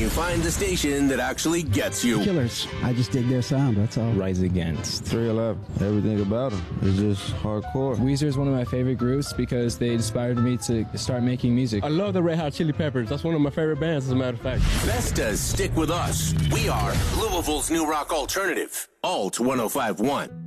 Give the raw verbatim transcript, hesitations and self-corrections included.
and find the station that actually gets you. Killers. I just dig their sound, that's all. Rise Against. three eleven. Everything about them is just hardcore. Weezer is one of my favorite groups because they inspired me to start making music. I love the Red Hot Chili Peppers. That's one of my favorite bands, as a matter of fact. Vestas stick with us. We are Louisville's new rock alternative. Alt one oh five point one.